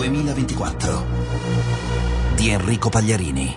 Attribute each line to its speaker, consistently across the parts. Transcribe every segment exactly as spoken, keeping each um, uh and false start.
Speaker 1: duemilaventiquattro di Enrico Pagliarini.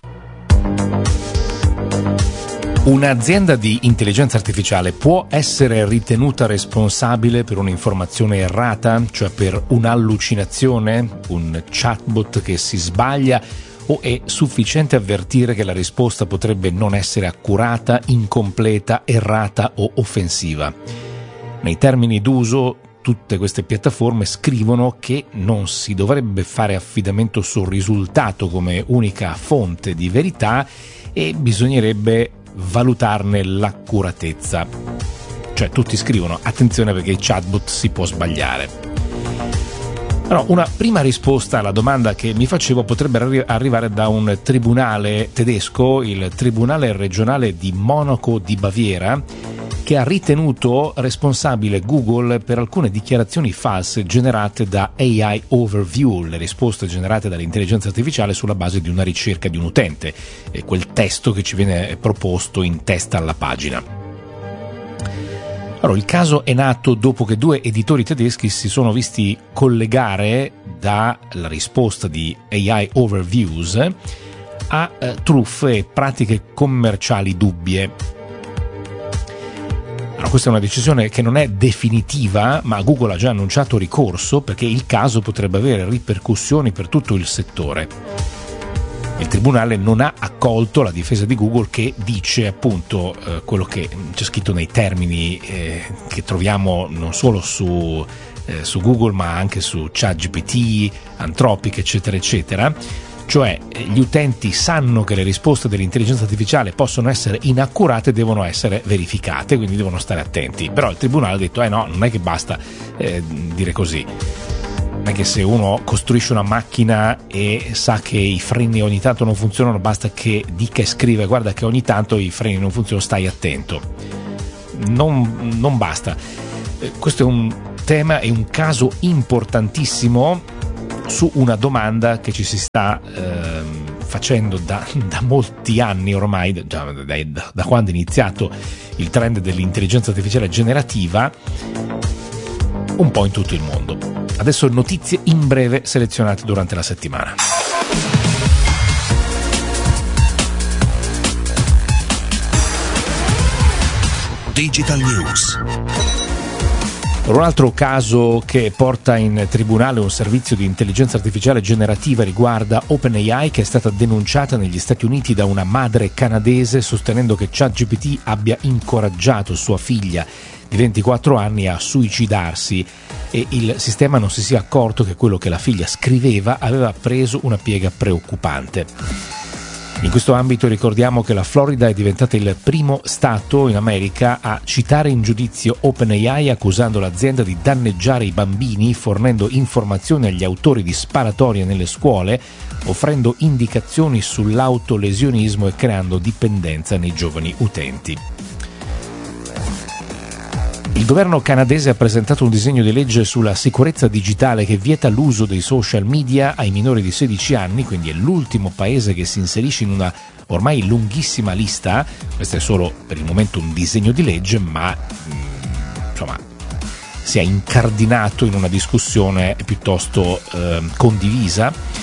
Speaker 2: Un'azienda di intelligenza artificiale può essere ritenuta responsabile per un'informazione errata, cioè per un'allucinazione, un chatbot che si sbaglia, o è sufficiente avvertire che la risposta potrebbe non essere accurata, incompleta, errata o offensiva? Nei termini d'uso, tutte queste piattaforme scrivono che non si dovrebbe fare affidamento sul risultato come unica fonte di verità e bisognerebbe valutarne l'accuratezza. Cioè tutti scrivono attenzione perché il chatbot si può sbagliare. Allora, una prima risposta alla domanda che mi facevo potrebbe arri- arrivare da un tribunale tedesco, il Tribunale regionale di Monaco di Baviera, che ha ritenuto responsabile Google per alcune dichiarazioni false generate da A I Overview, le risposte generate dall'intelligenza artificiale sulla base di una ricerca di un utente, e quel testo che ci viene proposto in testa alla pagina. Allora, il caso è nato dopo che due editori tedeschi si sono visti collegare dalla risposta di A I Overviews a eh, truffe e pratiche commerciali dubbie. Allora, questa è una decisione che non è definitiva, ma Google ha già annunciato ricorso perché il caso potrebbe avere ripercussioni per tutto il settore. Il tribunale non ha accolto la difesa di Google, che dice appunto eh, quello che c'è scritto nei termini eh, che troviamo non solo su, eh, su Google ma anche su ChatGPT, Anthropic, eccetera eccetera. Cioè gli utenti sanno che le risposte dell'intelligenza artificiale possono essere inaccurate e devono essere verificate, quindi devono stare attenti. Però il tribunale ha detto eh no, non è che basta eh, dire così. Non è che se uno costruisce una macchina e sa che i freni ogni tanto non funzionano, basta che dica e scrive guarda che ogni tanto i freni non funzionano, stai attento. Non, non basta. Eh, questo è un tema, è un caso importantissimo su una domanda che ci si sta eh, facendo da, da molti anni ormai, da, da, da quando è iniziato il trend dell'intelligenza artificiale generativa, un po' in tutto il mondo. Adesso notizie in breve selezionate durante la settimana.
Speaker 1: Digital News.
Speaker 2: Un altro caso che porta in tribunale un servizio di intelligenza artificiale generativa riguarda OpenAI, che è stata denunciata negli Stati Uniti da una madre canadese sostenendo che ChatGPT abbia incoraggiato sua figlia di ventiquattro anni a suicidarsi e il sistema non si sia accorto che quello che la figlia scriveva aveva preso una piega preoccupante. In questo ambito ricordiamo che la Florida è diventata il primo stato in America a citare in giudizio OpenAI, accusando l'azienda di danneggiare i bambini fornendo informazioni agli autori di sparatorie nelle scuole, offrendo indicazioni sull'autolesionismo e creando dipendenza nei giovani utenti. Il governo canadese ha presentato un disegno di legge sulla sicurezza digitale che vieta l'uso dei social media ai minori di sedici anni, quindi è l'ultimo paese che si inserisce in una ormai lunghissima lista. Questo è solo per il momento un disegno di legge, ma insomma si è incardinato in una discussione piuttosto eh, condivisa.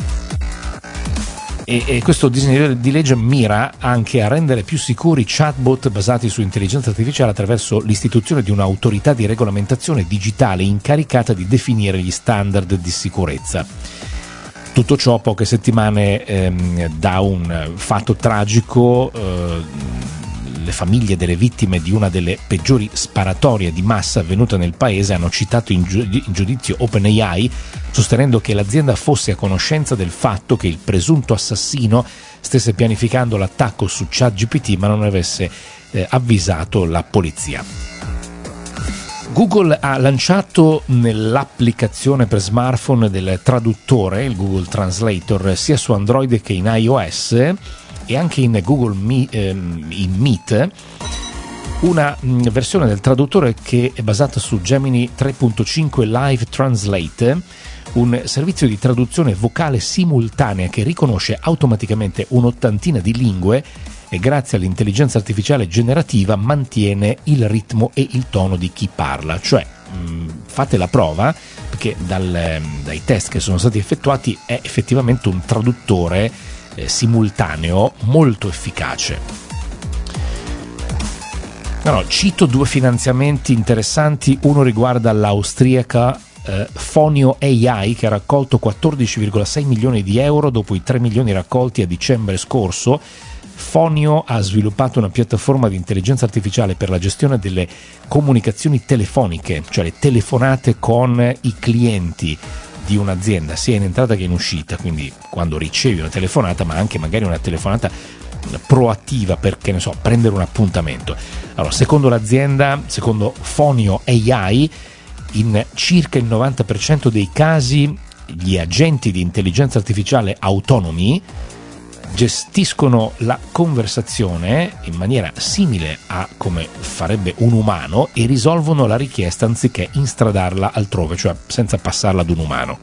Speaker 2: E questo disegno di legge mira anche a rendere più sicuri chatbot basati su intelligenza artificiale attraverso l'istituzione di un'autorità di regolamentazione digitale incaricata di definire gli standard di sicurezza. Tutto ciò poche settimane ehm, da un fatto tragico. Eh, le famiglie delle vittime di una delle peggiori sparatorie di massa avvenuta nel paese hanno citato in giudizio OpenAI, sostenendo che l'azienda fosse a conoscenza del fatto che il presunto assassino stesse pianificando l'attacco su ChatGPT ma non avesse eh, avvisato la polizia. Google ha lanciato nell'applicazione per smartphone del traduttore, il Google Translator, sia su Android che in iOS e anche in Google Meet, ehm, in Meet, una mh, versione del traduttore che è basata su Gemini tre punto cinque Live Translate, un servizio di traduzione vocale simultanea che riconosce automaticamente un'ottantina di lingue e grazie all'intelligenza artificiale generativa mantiene il ritmo e il tono di chi parla. Cioè, mh, fate la prova, perché dal, dai test che sono stati effettuati è effettivamente un traduttore eh, simultaneo molto efficace. No, cito due finanziamenti interessanti, uno riguarda l'austriaca eh, Fonio A I, che ha raccolto quattordici virgola sei milioni di euro dopo i tre milioni raccolti a dicembre scorso. Fonio ha sviluppato una piattaforma di intelligenza artificiale per la gestione delle comunicazioni telefoniche, cioè le telefonate con i clienti di un'azienda, sia in entrata che in uscita, quindi quando ricevi una telefonata, ma anche magari una telefonata proattiva per, che ne so, prendere un appuntamento. Allora, secondo l'azienda, secondo Fonio A I, in circa il novanta per cento dei casi gli agenti di intelligenza artificiale autonomi gestiscono la conversazione in maniera simile a come farebbe un umano e risolvono la richiesta anziché instradarla altrove, cioè senza passarla ad un umano.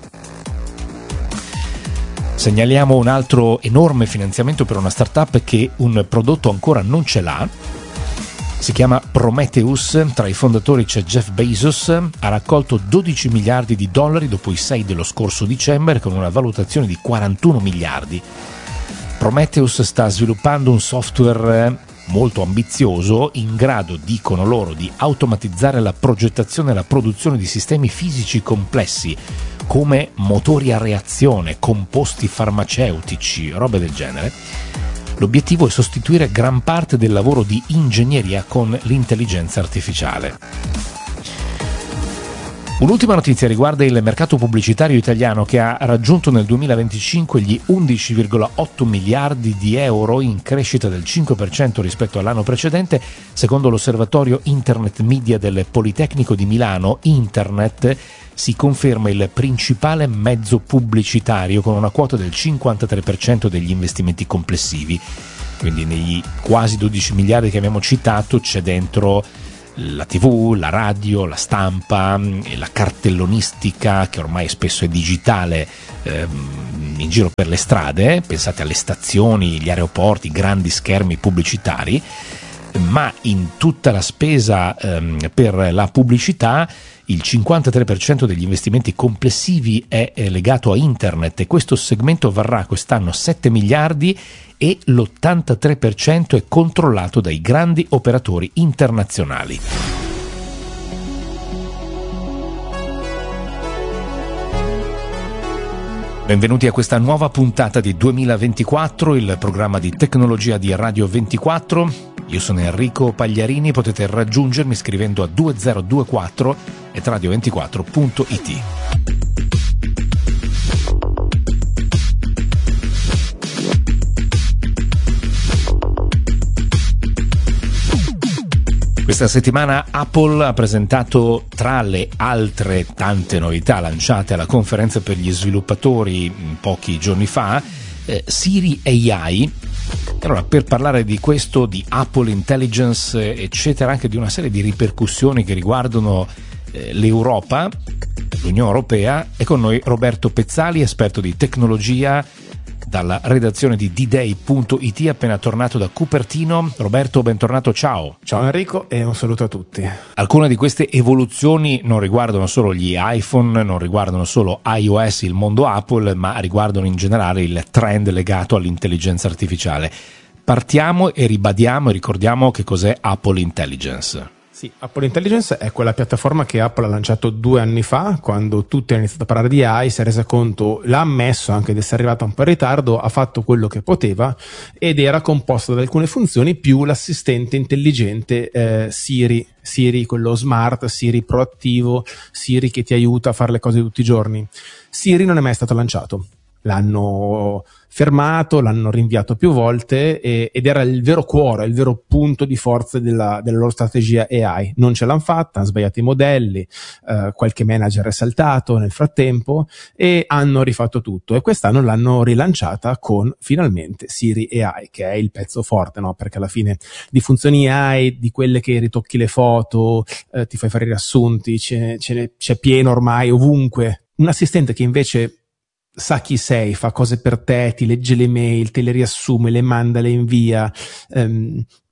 Speaker 2: Segnaliamo un altro enorme finanziamento per una startup che un prodotto ancora non ce l'ha. Si chiama Prometheus, tra i fondatori c'è Jeff Bezos, ha raccolto dodici miliardi di dollari dopo i sei dello scorso dicembre con una valutazione di quarantuno miliardi. Prometheus sta sviluppando un software molto ambizioso in grado, dicono loro, di automatizzare la progettazione e la produzione di sistemi fisici complessi come motori a reazione, composti farmaceutici, robe del genere. L'obiettivo è sostituire gran parte del lavoro di ingegneria con l'intelligenza artificiale. Un'ultima notizia riguarda il mercato pubblicitario italiano, che ha raggiunto nel duemilaventicinque gli undici virgola otto miliardi di euro, in crescita del cinque per cento rispetto all'anno precedente, secondo l'osservatorio Internet Media del Politecnico di Milano. Internet si conferma il principale mezzo pubblicitario con una quota del cinquantatré per cento degli investimenti complessivi. Quindi negli quasi dodici miliardi che abbiamo citato c'è dentro la tivù, la radio, la stampa e la cartellonistica, che ormai spesso è digitale, ehm, in giro per le strade. Pensate alle stazioni, gli aeroporti, grandi schermi pubblicitari, ma in tutta la spesa ehm, per la pubblicità il cinquantatré per cento degli investimenti complessivi è legato a internet, e questo segmento varrà quest'anno sette miliardi e l'ottantatré per cento è controllato dai grandi operatori internazionali. Benvenuti a questa nuova puntata di duemilaventiquattro, il programma di tecnologia di Radio ventiquattro. Io sono Enrico Pagliarini, potete raggiungermi scrivendo a due zero due quattro et radio ventiquattro punto it. Questa settimana Apple ha presentato, tra le altre tante novità lanciate alla conferenza per gli sviluppatori pochi giorni fa, eh, Siri A I. Allora, per parlare di questo, di Apple Intelligence, eccetera, anche di una serie di ripercussioni che riguardano eh, l'Europa, l'Unione Europea, è con noi Roberto Pezzali, esperto di tecnologia dalla redazione di d day punto it, appena tornato da Cupertino. Roberto, bentornato, ciao.
Speaker 3: Ciao Enrico e un saluto a tutti.
Speaker 2: Alcune di queste evoluzioni non riguardano solo gli iPhone, non riguardano solo iOS, il mondo Apple, ma riguardano in generale il trend legato all'intelligenza artificiale. Partiamo e ribadiamo e ricordiamo che cos'è Apple Intelligence.
Speaker 3: Sì, Apple Intelligence è quella piattaforma che Apple ha lanciato due anni fa, quando tutti hanno iniziato a parlare di A I, si è resa conto, l'ha ammesso anche di essere arrivata un po' in ritardo, ha fatto quello che poteva ed era composta da alcune funzioni più l'assistente intelligente eh, Siri, Siri quello smart, Siri proattivo, Siri che ti aiuta a fare le cose tutti i giorni. Siri non è mai stato lanciato. L'hanno fermato, l'hanno rinviato più volte e, ed era il vero cuore, il vero punto di forza della, della loro strategia A I. Non ce l'hanno fatta, hanno sbagliato i modelli, eh, qualche manager è saltato nel frattempo e hanno rifatto tutto, e quest'anno l'hanno rilanciata con finalmente Siri A I, che è il pezzo forte, no? Perché alla fine di funzioni A I, di quelle che ritocchi le foto, eh, ti fai fare i riassunti, c'è, c'è, c'è pieno ormai ovunque. Un assistente che invece sa chi sei, fa cose per te, ti legge le mail, te le riassume, le manda, le invia, ehm,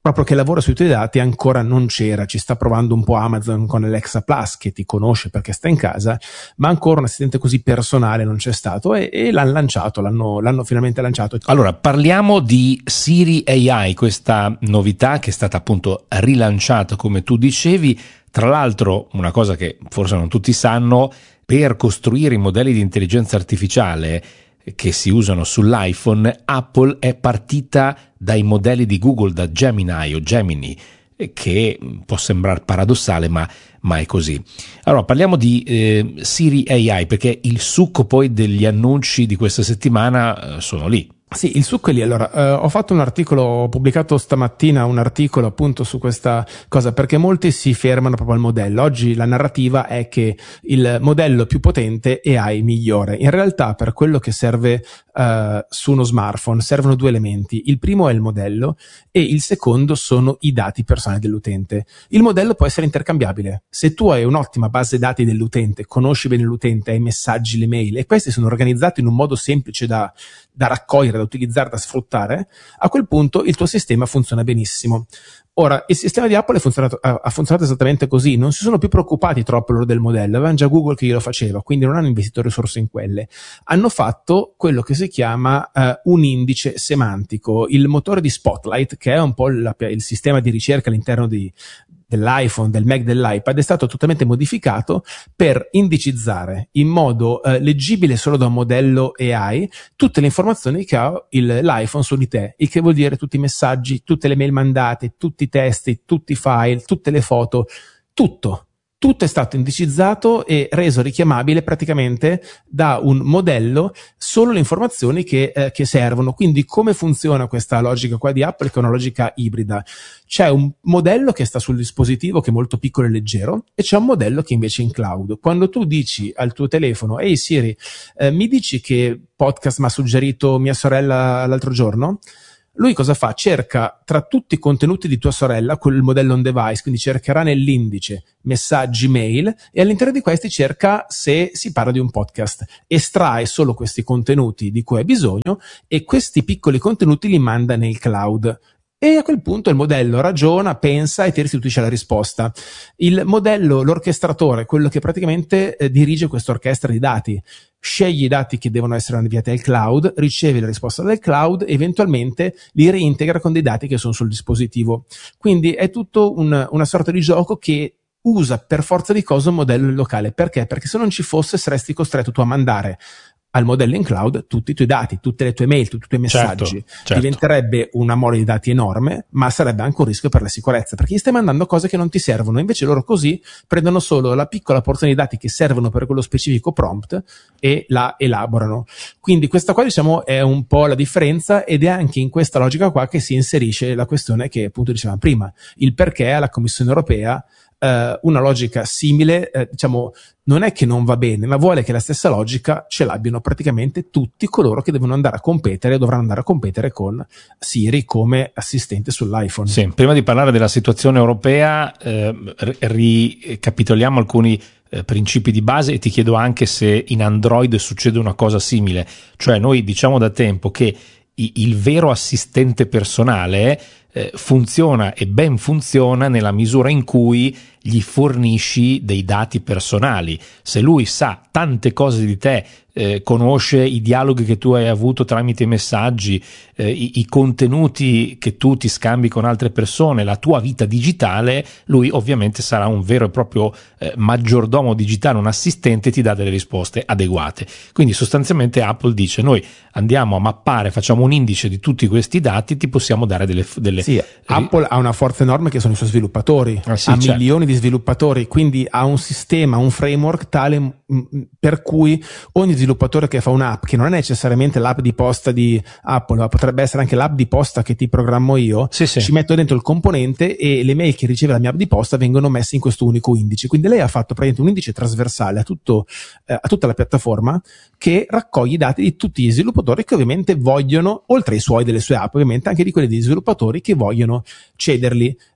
Speaker 3: proprio che lavora sui tuoi dati ancora non c'era. Ci sta provando un po' Amazon con Alexa Plus, che ti conosce perché sta in casa, ma ancora un assistente così personale non c'è stato, e, e l'hanno lanciato, l'hanno, l'hanno finalmente lanciato.
Speaker 2: Allora, parliamo di Siri A I, questa novità che è stata appunto rilanciata, come tu dicevi. Tra l'altro, una cosa che forse non tutti sanno, per costruire i modelli di intelligenza artificiale che si usano sull'iPhone, Apple è partita dai modelli di Google, da Gemini o Gemini, che può sembrare paradossale, ma, ma è così. Allora, parliamo di eh, Siri A I, perché il succo poi degli annunci di questa settimana eh, sono lì.
Speaker 3: Sì, il succo è lì. Allora, eh, ho fatto un articolo, ho pubblicato stamattina un articolo appunto su questa cosa, perché molti si fermano proprio al modello. Oggi la narrativa è che il modello più potente è A I migliore. In realtà, per quello che serve eh, su uno smartphone, servono due elementi. Il primo è il modello e il secondo sono i dati personali dell'utente. Il modello può essere intercambiabile. Se tu hai un'ottima base dati dell'utente, conosci bene l'utente, hai i messaggi, le mail, e questi sono organizzati in un modo semplice da, da raccogliere, da utilizzare, da sfruttare, a quel punto il tuo sistema funziona benissimo. Ora, il sistema di Apple è funzionato, ha, ha funzionato esattamente così, non si sono più preoccupati troppo loro del modello, avevano già Google che glielo faceva, quindi non hanno investito risorse in quelle. Hanno fatto quello che si chiama uh, un indice semantico, il motore di Spotlight, che è un po' la, il sistema di ricerca all'interno di dell'iPhone, del Mac, dell'iPad, è stato totalmente modificato per indicizzare in modo eh, leggibile solo da un modello A I tutte le informazioni che ha il, l'iPhone su di te, il che vuol dire tutti i messaggi, tutte le mail mandate, tutti i testi, tutti i file, tutte le foto, tutto. Tutto è stato indicizzato e reso richiamabile praticamente da un modello solo le informazioni che, eh, che servono. Quindi come funziona questa logica qua di Apple, che è una logica ibrida? C'è un modello che sta sul dispositivo, che è molto piccolo e leggero, e c'è un modello che invece è in cloud. Quando tu dici al tuo telefono: ehi Siri, eh, mi dici che podcast mi ha suggerito mia sorella l'altro giorno? Lui cosa fa? Cerca tra tutti i contenuti di tua sorella, quel modello on device, quindi cercherà nell'indice messaggi, mail, e all'interno di questi cerca se si parla di un podcast. Estrae solo questi contenuti di cui hai bisogno e questi piccoli contenuti li manda nel cloud. E a quel punto il modello ragiona, pensa e ti restituisce la risposta. Il modello, l'orchestratore, quello che praticamente eh, dirige questa orchestra di dati, sceglie i dati che devono essere inviati al cloud, riceve la risposta dal cloud e eventualmente li reintegra con dei dati che sono sul dispositivo. Quindi è tutto un, una sorta di gioco che usa per forza di cose un modello locale. Perché? Perché se non ci fosse saresti costretto tu a mandare al modello in cloud tutti i tuoi dati, tutte le tue mail, tutti i tuoi messaggi.
Speaker 2: Certo, certo.
Speaker 3: Diventerebbe una mole di dati enorme, ma sarebbe anche un rischio per la sicurezza, perché gli stai mandando cose che non ti servono. Invece loro così prendono solo la piccola porzione di dati che servono per quello specifico prompt e la elaborano. Quindi questa qua, diciamo, è un po' la differenza, ed è anche in questa logica qua che si inserisce la questione che appunto dicevamo prima, il perché alla Commissione europea Uh, una logica simile, uh, diciamo, non è che non va bene, ma vuole che la stessa logica ce l'abbiano praticamente tutti coloro che devono andare a competere, dovranno andare a competere con Siri come assistente sull'iPhone.
Speaker 2: Sì, prima di parlare della situazione europea, eh, ricapitoliamo alcuni eh, principi di base, e ti chiedo anche se in Android succede una cosa simile. Cioè, noi diciamo da tempo che i, il vero assistente personale eh, funziona, e ben funziona, nella misura in cui gli fornisci dei dati personali. Se lui sa tante cose di te, eh, conosce i dialoghi che tu hai avuto tramite i messaggi, eh, i, i contenuti che tu ti scambi con altre persone, la tua vita digitale, lui ovviamente sarà un vero e proprio eh, maggiordomo digitale, un assistente, e ti dà delle risposte adeguate. Quindi sostanzialmente Apple dice: noi andiamo a mappare, facciamo un indice di tutti questi dati, ti possiamo dare delle... delle
Speaker 3: sì, Apple ha una forza enorme che sono i suoi sviluppatori,
Speaker 2: ah, sì,
Speaker 3: ha
Speaker 2: certo.
Speaker 3: milioni di sviluppatori, quindi ha un sistema, un framework tale mh, per cui ogni sviluppatore che fa un'app, che non è necessariamente l'app di posta di Apple, ma potrebbe essere anche l'app di posta che ti programmo io,
Speaker 2: sì, sì.
Speaker 3: ci metto dentro il componente e le mail che riceve la mia app di posta vengono messe in questo unico indice. Quindi lei ha fatto praticamente un indice trasversale a, tutto, eh, a tutta la piattaforma, che raccoglie i dati di tutti gli sviluppatori che ovviamente vogliono, oltre ai suoi, delle sue app, ovviamente anche di quelli degli sviluppatori che vogliono cederli.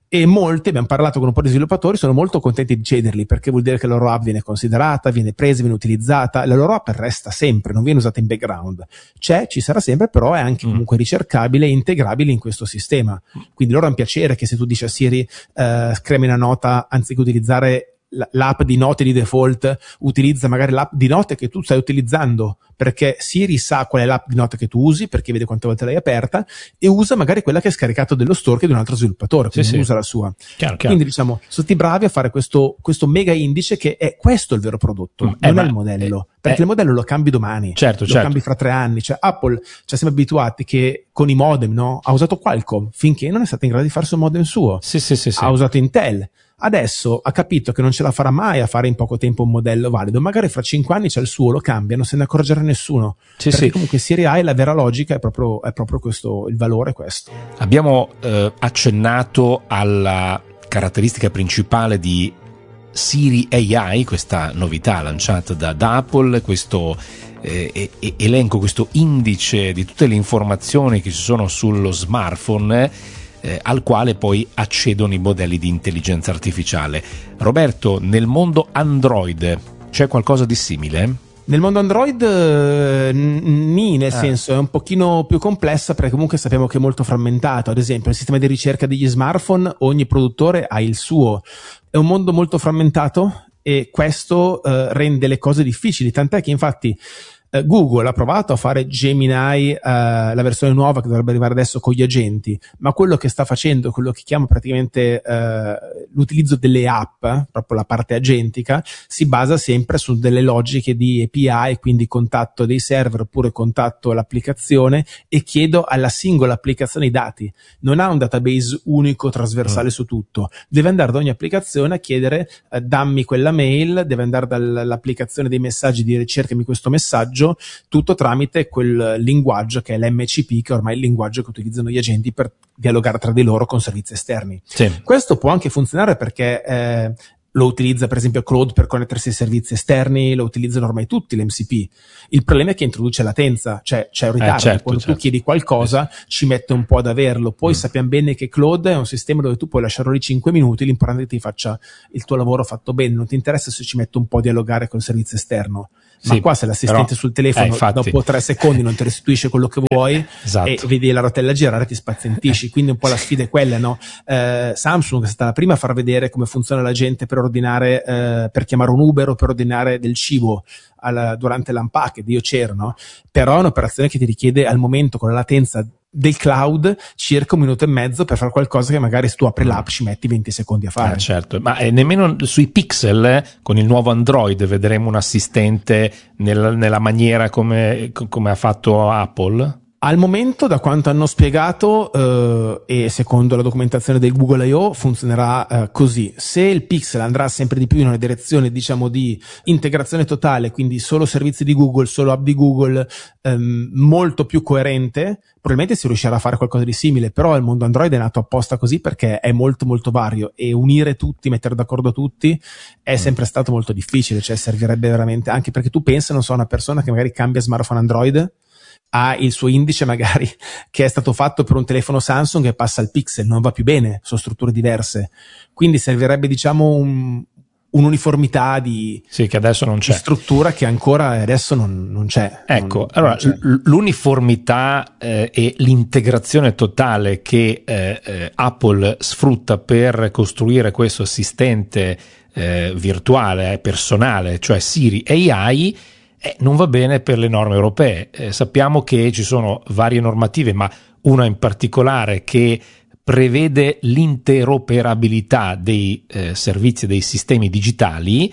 Speaker 3: e molti, abbiamo parlato con un po' di sviluppatori, sono molto contenti di cederli, perché vuol dire che la loro app viene considerata, viene presa, viene utilizzata, la loro app resta sempre, non viene usata in background, c'è, ci sarà sempre, però è anche comunque ricercabile e integrabile in questo sistema. Quindi loro hanno piacere che se tu dici a Siri eh, creami una nota, anziché utilizzare l'app di note di default, utilizza magari l'app di note che tu stai utilizzando, perché Siri sa qual è l'app di note che tu usi, perché vede quante volte l'hai aperta, e usa magari quella che è scaricato dello store, che è di un altro sviluppatore, quindi sì, usa sì. la sua.
Speaker 2: Chiaro, chiaro.
Speaker 3: Quindi diciamo, sono stati bravi a fare questo, questo mega indice, che è questo il vero prodotto, mm, non eh, è il modello, eh, perché eh, il modello lo cambi domani,
Speaker 2: certo,
Speaker 3: lo
Speaker 2: certo.
Speaker 3: cambi fra tre anni, cioè Apple ci ha sempre abituati che con i modem, no, ha usato Qualcomm finché non è stato in grado di farsi un modem suo,
Speaker 2: sì, sì, sì, sì.
Speaker 3: ha usato Intel. Adesso ha capito che non ce la farà mai a fare in poco tempo un modello valido, magari fra cinque anni c'è il suo, lo cambia, non se ne accorgerà nessuno, sì, perché sì. comunque Siri A e la vera logica è proprio, è proprio questo, il valore è questo.
Speaker 2: Abbiamo eh, accennato alla caratteristica principale di Siri A I, questa novità lanciata da, da Apple, questo eh, elenco, questo indice di tutte le informazioni che ci sono sullo smartphone, Eh, al quale poi accedono i modelli di intelligenza artificiale. Roberto, nel mondo Android c'è qualcosa di simile?
Speaker 3: Nel mondo Android eh, nì, nel ah. senso è un pochino più complessa, perché comunque sappiamo che è molto frammentato. Ad esempio il sistema di ricerca degli smartphone, ogni produttore ha il suo, è un mondo molto frammentato e questo eh, rende le cose difficili, tant'è che infatti Uh, Google ha provato a fare Gemini, uh, la versione nuova che dovrebbe arrivare adesso con gli agenti, ma quello che sta facendo, quello che chiama praticamente uh, l'utilizzo delle app, proprio la parte agentica, si basa sempre su delle logiche di A P I, quindi contatto dei server oppure contatto all'applicazione, e chiedo alla singola applicazione i dati. Non ha un database unico trasversale mm. su tutto, deve andare da ogni applicazione a chiedere uh, dammi quella mail, deve andare dall'applicazione dei messaggi di ricercami questo messaggio, tutto tramite quel linguaggio che è l'M C P, che è ormai il linguaggio che utilizzano gli agenti per dialogare tra di loro con servizi esterni.
Speaker 2: Sì.
Speaker 3: Questo può anche funzionare perché eh, lo utilizza per esempio Claude per connettersi ai servizi esterni, lo utilizzano ormai tutti l'M C P. Il problema è che introduce latenza, cioè c'è un ritardo,
Speaker 2: eh, certo,
Speaker 3: quando
Speaker 2: certo.
Speaker 3: tu chiedi qualcosa sì. ci mette un po' ad averlo, poi mm. sappiamo bene che Claude è un sistema dove tu puoi lasciarlo lì cinque minuti, l'importante è che ti faccia il tuo lavoro fatto bene, non ti interessa se ci mette un po' a dialogare col servizio esterno. Ma sì, qua se l'assistente però, sul telefono
Speaker 2: eh,
Speaker 3: dopo tre secondi non ti restituisce quello che vuoi
Speaker 2: esatto.
Speaker 3: e vedi la rotella girare, ti spazientisci, quindi un po' la sfida è quella, no? Eh, Samsung è stata la prima a far vedere come funziona la gente per ordinare, eh, per chiamare un Uber o per ordinare del cibo alla, durante l'unpack, Dio c'era, no? Però è un'operazione che ti richiede al momento, con la latenza del cloud, circa un minuto e mezzo per fare qualcosa che magari se tu apri l'app ci metti venti secondi a fare.
Speaker 2: Eh, certo, ma eh, nemmeno sui Pixel eh, con il nuovo Android vedremo un assistente nel, nella maniera come, come ha fatto Apple?
Speaker 3: Al momento, da quanto hanno spiegato eh, e secondo la documentazione del Google I O, funzionerà eh, così. Se il Pixel andrà sempre di più in una direzione, diciamo, di integrazione totale, quindi solo servizi di Google, solo app di Google, ehm, molto più coerente, probabilmente si riuscirà a fare qualcosa di simile, però il mondo Android è nato apposta così perché è molto molto vario e unire tutti, mettere d'accordo tutti è sempre stato molto difficile, cioè servirebbe veramente, anche perché tu pensa, non so, una persona che magari cambia smartphone Android, ha il suo indice magari che è stato fatto per un telefono Samsung e passa al Pixel, non va più bene, sono strutture diverse, quindi servirebbe diciamo un, un'uniformità di,
Speaker 2: sì, che adesso non c'è,
Speaker 3: di struttura che ancora adesso non, non c'è.
Speaker 2: Ecco,
Speaker 3: non,
Speaker 2: allora
Speaker 3: non c'è.
Speaker 2: l'uniformità eh, e l'integrazione totale che eh, eh, Apple sfrutta per costruire questo assistente eh, virtuale, personale, cioè Siri A I, Eh, non va bene per le norme europee. Eh, sappiamo che ci sono varie normative, ma una in particolare che prevede l'interoperabilità dei eh, servizi, dei sistemi digitali,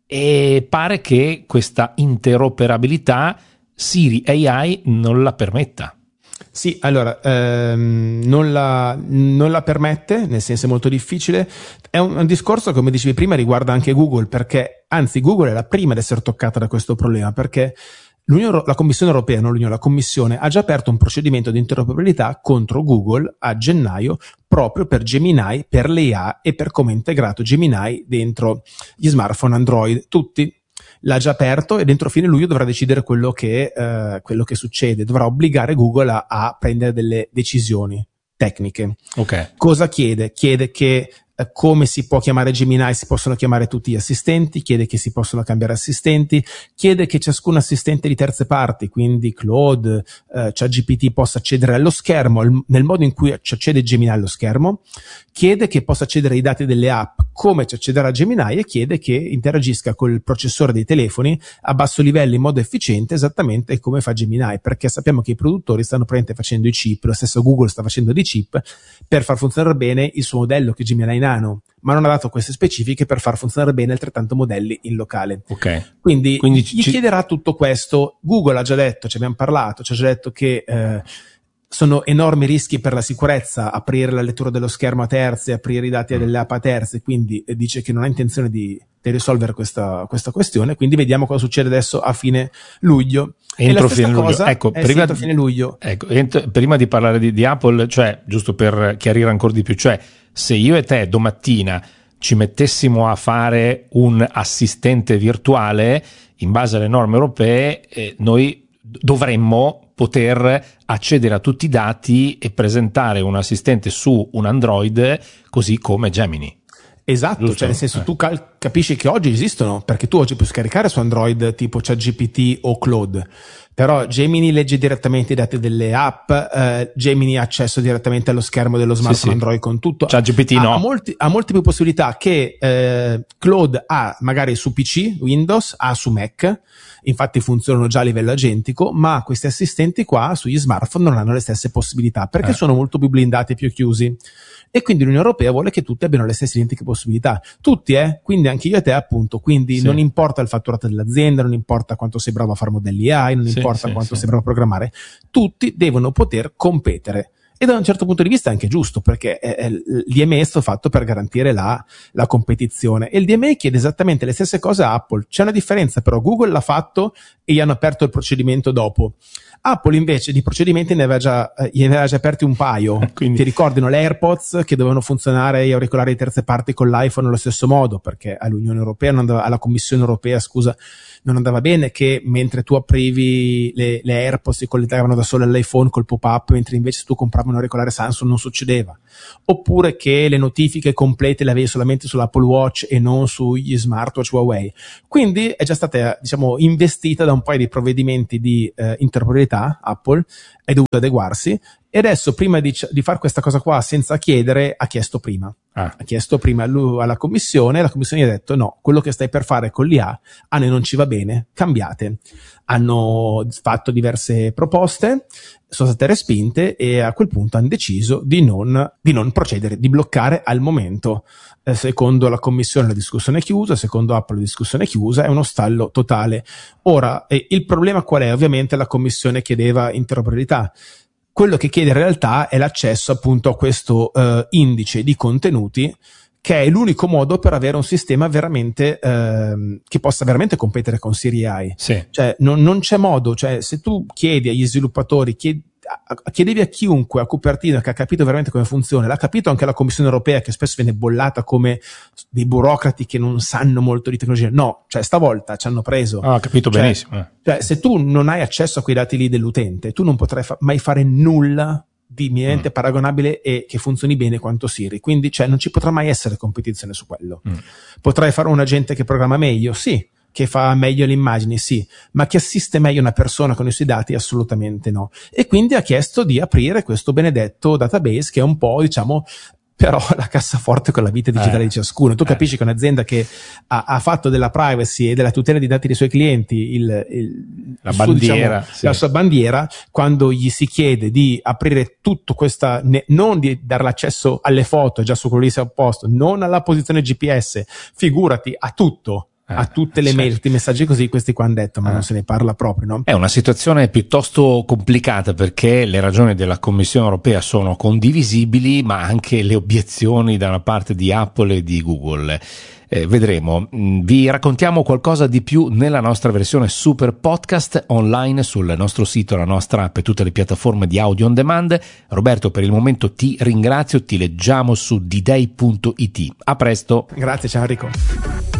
Speaker 2: e pare che questa interoperabilità Siri A I non la permetta.
Speaker 3: Sì, allora, ehm, non, la, non la permette, nel senso è molto difficile. È un, un discorso, come dicevi prima, riguarda anche Google, perché, anzi, Google è la prima ad essere toccata da questo problema, perché l'Unione, la Commissione europea, non l'Unione, la Commissione ha già aperto un procedimento di interoperabilità contro Google a gennaio, proprio per Gemini, per l'A I e per come è integrato Gemini dentro gli smartphone Android, tutti. L'ha già aperto e dentro fine luglio dovrà decidere quello che, eh, quello che succede, dovrà obbligare Google a, a prendere delle decisioni. tecniche.
Speaker 2: Okay.
Speaker 3: Cosa chiede? Chiede che eh, come si può chiamare Gemini, si possono chiamare tutti gli assistenti, chiede che si possono cambiare assistenti, chiede che ciascun assistente di terze parti, quindi Claude, eh, ChatGPT, possa accedere allo schermo il, nel modo in cui ci accede Gemini allo schermo, chiede che possa accedere ai dati delle app come ci accederà Gemini e chiede che interagisca col processore dei telefoni a basso livello in modo efficiente, esattamente come fa Gemini, perché sappiamo che i produttori stanno praticamente facendo i chip, lo stesso Google sta facendo dei chip per far funzionare bene il suo modello, che è Gemini Nano, ma non ha dato queste specifiche per far funzionare bene altrettanto modelli in locale.
Speaker 2: Okay.
Speaker 3: Quindi,
Speaker 2: Quindi
Speaker 3: gli
Speaker 2: ci...
Speaker 3: chiederà tutto questo. Google ha già detto, ci abbiamo parlato, ci ha già detto che eh, sono enormi rischi per la sicurezza aprire la lettura dello schermo a terzi, aprire i dati delle app a terzi, quindi eh, dice che non ha intenzione di, di risolvere questa, questa questione, quindi vediamo cosa succede adesso a fine luglio.
Speaker 2: Entro
Speaker 3: e la
Speaker 2: fine
Speaker 3: cosa,
Speaker 2: luglio. Ecco,
Speaker 3: eh,
Speaker 2: prima,
Speaker 3: sì, entro fine luglio.
Speaker 2: Ecco, ent- prima di parlare di, di Apple, cioè, giusto per chiarire ancora di più, cioè, se io e te domattina ci mettessimo a fare un assistente virtuale, in base alle norme europee, eh, noi dovremmo poter accedere a tutti i dati e presentare un assistente su un Android così come Gemini.
Speaker 3: Esatto,
Speaker 2: Giusto?
Speaker 3: cioè nel senso
Speaker 2: eh.
Speaker 3: tu cal- capisci che oggi esistono, perché tu oggi puoi scaricare su Android tipo ChatGPT o Claude, però Gemini legge direttamente i dati delle app, eh, Gemini ha accesso direttamente allo schermo dello smartphone
Speaker 2: sì, sì.
Speaker 3: Android con tutto.
Speaker 2: ChatGPT
Speaker 3: ha,
Speaker 2: no.
Speaker 3: Ha, molti, ha molte più possibilità che eh, Claude ha magari su P C, Windows, ha su Mac, infatti funzionano già a livello agentico, ma questi assistenti qua sugli smartphone non hanno le stesse possibilità, perché
Speaker 2: eh.
Speaker 3: sono molto più blindati e più chiusi. E quindi l'Unione Europea vuole che tutti abbiano le stesse identiche possibilità. Tutti, eh? Quindi anche io e te, appunto. Quindi
Speaker 2: sì.
Speaker 3: non importa il fatturato dell'azienda, non importa quanto sei bravo a fare modelli A I, non
Speaker 2: sì,
Speaker 3: importa
Speaker 2: sì,
Speaker 3: quanto
Speaker 2: sì.
Speaker 3: sei bravo a programmare. Tutti devono poter competere. E da un certo punto di vista è anche giusto, perché è, è, l'I M E è stato fatto per garantire la, la competizione. E il D M A chiede esattamente le stesse cose a Apple. C'è una differenza, però Google l'ha fatto e gli hanno aperto il procedimento dopo. Apple invece di procedimenti ne aveva già, eh, ne aveva già aperti un paio.
Speaker 2: Quindi...
Speaker 3: Ti ricordino le AirPods che dovevano funzionare gli auricolari di terze parti con l'iPhone allo stesso modo, perché all'Unione Europea, non andava, alla Commissione Europea, scusa, non andava bene che mentre tu aprivi le, le AirPods si collegavano da solo all'iPhone col pop-up, mentre invece se tu compravi un auricolare Samsung non succedeva. Oppure che le notifiche complete le avevi solamente sull'Apple Watch e non sugli smartwatch Huawei. Quindi è già stata, diciamo, investita da un paio di provvedimenti di eh, interoperabilità. Apple è dovuto adeguarsi e adesso, prima di, di fare questa cosa qua senza chiedere, ha chiesto prima.
Speaker 2: Ah.
Speaker 3: Ha chiesto prima alla commissione e la commissione gli ha detto no, quello che stai per fare con l'I A a noi non ci va bene, cambiate. Hanno fatto diverse proposte, sono state respinte e a quel punto hanno deciso di non, di non procedere, di bloccare al momento. Eh, secondo la commissione la discussione è chiusa, secondo Apple la discussione è chiusa, è uno stallo totale. Ora, eh, il problema qual è? Ovviamente la commissione chiedeva interoperabilità. Quello che chiede in realtà è l'accesso appunto a questo eh, indice di contenuti, che è l'unico modo per avere un sistema veramente eh, che possa veramente competere con Siri A I.
Speaker 2: Sì.
Speaker 3: Cioè non, non c'è modo, cioè se tu chiedi agli sviluppatori, chiedi, a, chiedevi a chiunque a Cupertino che ha capito veramente come funziona, l'ha capito anche la Commissione Europea, che spesso viene bollata come dei burocrati che non sanno molto di tecnologia. No, cioè stavolta ci hanno preso.
Speaker 2: Ah, ho capito
Speaker 3: cioè,
Speaker 2: benissimo. Eh.
Speaker 3: Cioè se tu non hai accesso a quei dati lì dell'utente, tu non potrai fa- mai fare nulla di minimamente mm. paragonabile e che funzioni bene quanto Siri, quindi cioè non ci potrà mai essere competizione su quello. Mm. Potrai fare un agente che programma meglio, sì, che fa meglio le immagini, sì, ma che assiste meglio una persona con i suoi dati, assolutamente no. E quindi ha chiesto di aprire questo benedetto database che è un po', diciamo, però la cassaforte con la vita digitale eh, di ciascuno. Tu eh. capisci che un'azienda che ha, ha fatto della privacy e della tutela dei dati dei suoi clienti il, il,
Speaker 2: la
Speaker 3: il
Speaker 2: bandiera,
Speaker 3: suo, diciamo,
Speaker 2: sì.
Speaker 3: la sua bandiera, quando gli si chiede di aprire tutto questa, ne, non di dare l'accesso alle foto, già su quello lì si è opposto, non alla posizione G P S, figurati a tutto. a tutte le
Speaker 2: certo.
Speaker 3: mail, tutti i messaggi così, questi qua hanno detto, ma eh. non se ne parla proprio, no?
Speaker 2: È una situazione piuttosto complicata perché le ragioni della Commissione Europea sono condivisibili, ma anche le obiezioni da una parte di Apple e di Google. Eh, vedremo. Vi raccontiamo qualcosa di più nella nostra versione super podcast online sul nostro sito, la nostra app e tutte le piattaforme di audio on demand. Roberto, per il momento ti ringrazio, ti leggiamo su d day punto it. A presto.
Speaker 3: Grazie, ciao Enrico.